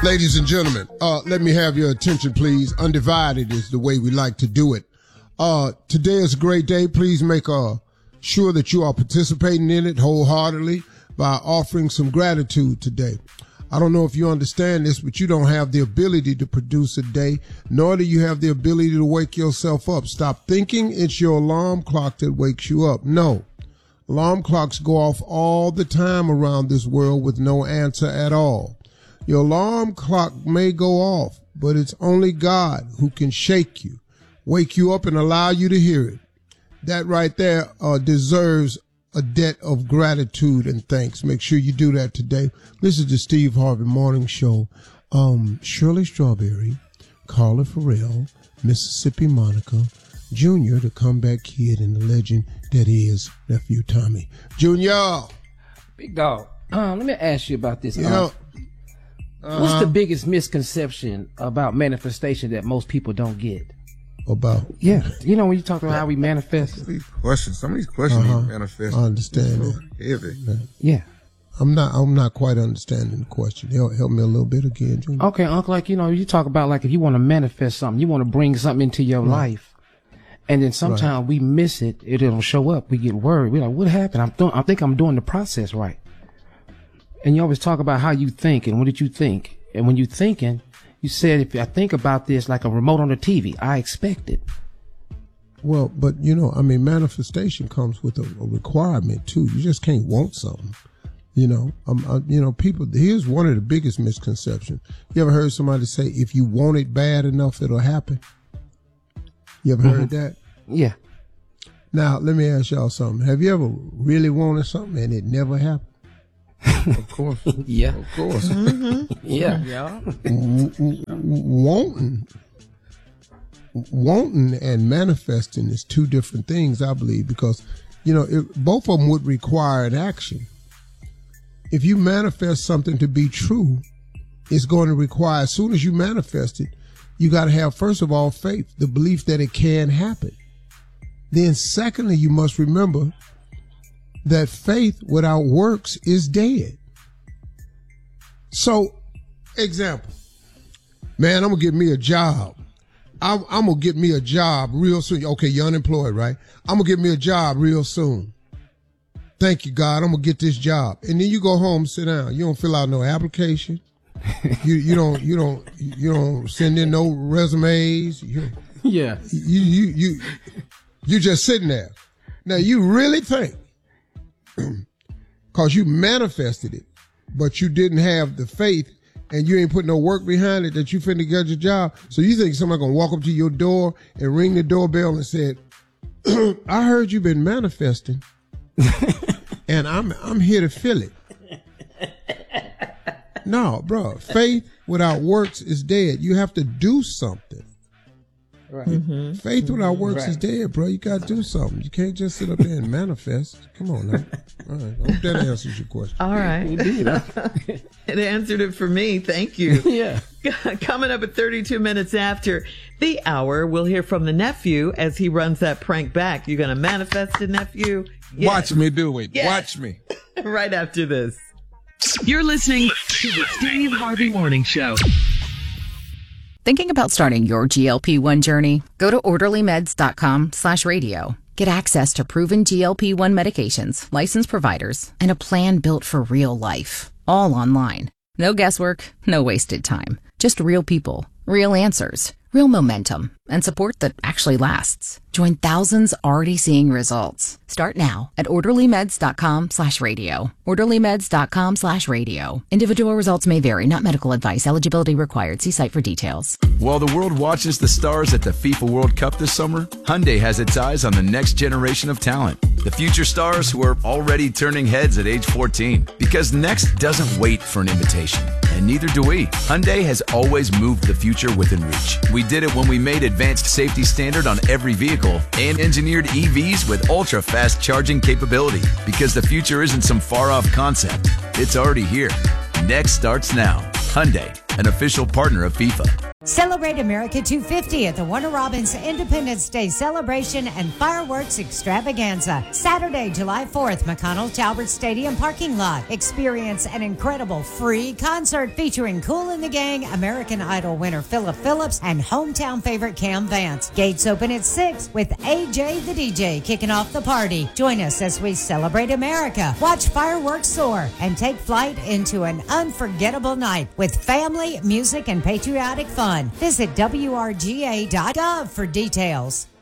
Ladies and gentlemen, let me have your attention, please. Undivided is the way we like to do it. Today is a great day. Please make sure that you are participating in it wholeheartedly by offering some gratitude today. I don't know if you understand this, but you don't have the ability to produce a day, nor do you have the ability to wake yourself up. Stop thinking it's your alarm clock that wakes you up. No. Alarm clocks go off all the time around this world with no answer at all. Your alarm clock may go off, but it's only God who can shake you, wake you up, and allow you to hear it. That right there deserves a debt of gratitude and thanks. Make sure you do that today. This is the Steve Harvey Morning Show. Shirley Strawberry, Carla Farrell, Mississippi Monica, Junior, the comeback kid, and the legend that is Nephew Tommy. Junior! Big dog, let me ask you about this. What's the biggest misconception about manifestation that most people don't get? About? Yeah. You know, when you talk about how we manifest. Some of these questions manifest. I understand that. Heavy. Yeah. I'm not quite understanding the question. Help me a little bit again, Junior. Okay, Uncle, like, you know, you talk about like if you want to manifest something, you want to bring something into your life. And then sometimes we miss it. It don't show up. We get worried. We're like, what happened? I think I'm doing the process right. And you always talk about how you think and what did you think? And when you're thinking, you said, if I think about this like a remote on the TV, I expect it. Well, but you know, I mean, manifestation comes with a requirement too. You just can't want something. You know, people, here's one of the biggest misconceptions. You ever heard somebody say, if you want it bad enough, it'll happen? You ever heard that? Yeah. Now, let me ask y'all something. Have you ever really wanted something and it never happened? Of course. Yeah. Of course. Mm-hmm. Yeah. Wanting and manifesting is two different things, I believe, because, you know, both of them would require an action. If you manifest something to be true, it's going to require, as soon as you manifest it, you got to have, first of all, faith, the belief that it can happen. Then secondly, you must remember that faith without works is dead. So, example, man, I'm going to get me a job. I'm going to get me a job real soon. Okay, you're unemployed, right? I'm going to get me a job real soon. Thank you, God. I'm going to get this job. And then you go home and sit down. You don't fill out no application. You don't send in no resumes. Yeah. You just sitting there. Now you really think, cause you manifested it, but you didn't have the faith and you ain't put no work behind it that you finna get your job. So you think somebody gonna walk up to your door and ring the doorbell and said, I heard you've been manifesting and I'm here to fill it. No, bro. Faith without works is dead. You have to do something. Right. Mm-hmm. Faith without works is dead, bro. You got to do something. You can't just sit up there and manifest. Come on now. All right. I hope that answers your question. All right. It answered it for me. Thank you. Yeah. Coming up at 32 minutes after the hour, we'll hear from the nephew as he runs that prank back. You going to manifest it, nephew? Yes. Watch me do it. Yes. Watch me. Right after this. You're listening to the Steve Harvey Morning Show. Thinking about starting your GLP-1 journey? Go to orderlymeds.com/radio. Get access to proven GLP-1 medications, licensed providers, and a plan built for real life. All online. No guesswork, no wasted time. Just real people, real answers, real momentum, and support that actually lasts. Join thousands already seeing results. Start now at orderlymeds.com/radio. orderlymeds.com/radio. Individual results may vary, not medical advice. Eligibility required. See site for details. While the world watches the stars at the FIFA World Cup this summer, Hyundai has its eyes on the next generation of talent. The future stars who are already turning heads at age 14. Because next doesn't wait for an invitation. And neither do we. Hyundai has always moved the future within reach. We did it when we made advanced safety standard on every vehicle and engineered EVs with ultra-fast charging capability. Because the future isn't some far-off concept. It's already here. Next starts now. Hyundai. an official partner of FIFA. Celebrate America 250 at the Warner Robins Independence Day celebration and fireworks extravaganza. Saturday, July 4th, McConnell Talbert Stadium parking lot. Experience an incredible free concert featuring Kool and the Gang, American Idol winner Philip Phillips, and hometown favorite Cam Vance. Gates open at 6 with AJ the DJ kicking off the party. Join us as we celebrate America, watch fireworks soar, and take flight into an unforgettable night with family, music, and patriotic fun. Visit WRGA.gov for details.